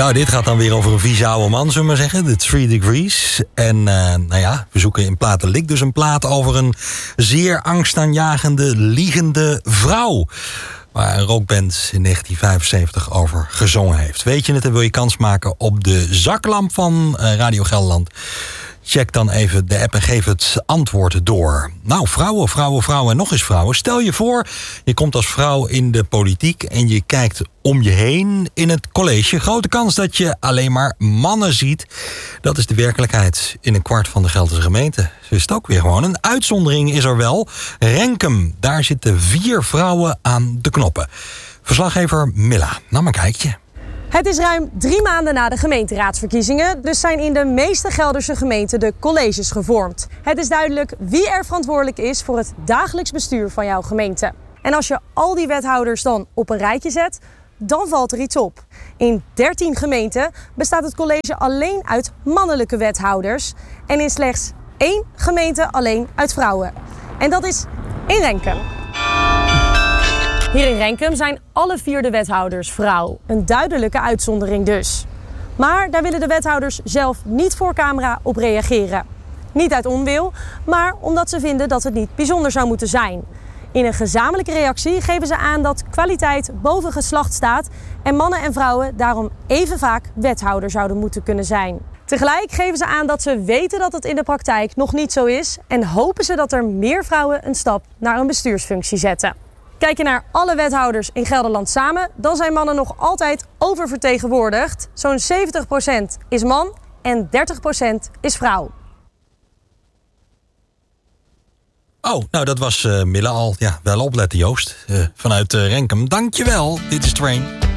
Nou, dit gaat dan weer over een vieze oude man, zullen we maar zeggen. De 3 Degrees. En we zoeken in Platenlik dus een plaat over een zeer angstaanjagende, liegende vrouw. Waar een rockband in 1975 over gezongen heeft. Weet je het en wil je kans maken op de zaklamp van Radio Gelderland? Check dan even de app en geef het antwoord door. Nou, vrouwen en nog eens vrouwen. Stel je voor, je komt als vrouw in de politiek en je kijkt om je heen in het college. Grote kans dat je alleen maar mannen ziet. Dat is de werkelijkheid in een kwart van de Gelderse gemeente. Zo is het ook weer gewoon. Een uitzondering is er wel. Renkum, daar zitten 4 vrouwen aan de knoppen. Verslaggever Milla, nam een kijkje. Het is ruim 3 maanden na de gemeenteraadsverkiezingen, dus zijn in de meeste Gelderse gemeenten de colleges gevormd. Het is duidelijk wie er verantwoordelijk is voor het dagelijks bestuur van jouw gemeente. En als je al die wethouders dan op een rijtje zet, dan valt er iets op. In 13 gemeenten bestaat het college alleen uit mannelijke wethouders en in slechts 1 gemeente alleen uit vrouwen. En dat is in Renkum. Hier in Renkum zijn alle 4 de wethouders vrouw. Een duidelijke uitzondering dus. Maar daar willen de wethouders zelf niet voor camera op reageren. Niet uit onwil, maar omdat ze vinden dat het niet bijzonder zou moeten zijn. In een gezamenlijke reactie geven ze aan dat kwaliteit boven geslacht staat en mannen en vrouwen daarom even vaak wethouder zouden moeten kunnen zijn. Tegelijk geven ze aan dat ze weten dat het in de praktijk nog niet zo is en hopen ze dat er meer vrouwen een stap naar een bestuursfunctie zetten. Kijk je naar alle wethouders in Gelderland samen, dan zijn mannen nog altijd oververtegenwoordigd. Zo'n 70% is man en 30% is vrouw. Oh, nou dat was Mille al. Ja, wel opletten Joost. Vanuit Renkum. Dankjewel. Dit is Train.